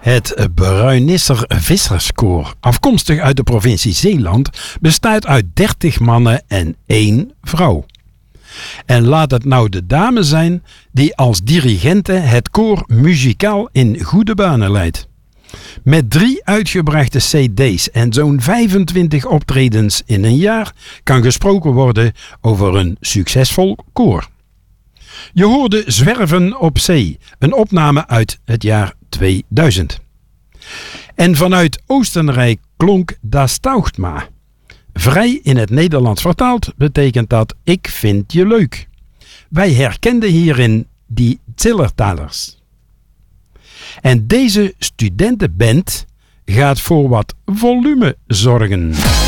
Het Bruinisser Visserskoor, afkomstig uit de provincie Zeeland, bestaat uit 30 mannen en 1 vrouw. En laat het nou de dame zijn die als dirigente het koor muzikaal in goede banen leidt. Met 3 uitgebrachte cd's en zo'n 25 optredens in een jaar kan gesproken worden over een succesvol koor. Je hoorde Zwerven op Zee, een opname uit het jaar 2000. En vanuit Oostenrijk klonk Das taugt ma. Vrij in het Nederlands vertaald betekent dat ik vind je leuk. Wij herkenden hierin die Zillertalers. En deze studentenband gaat voor wat volume zorgen.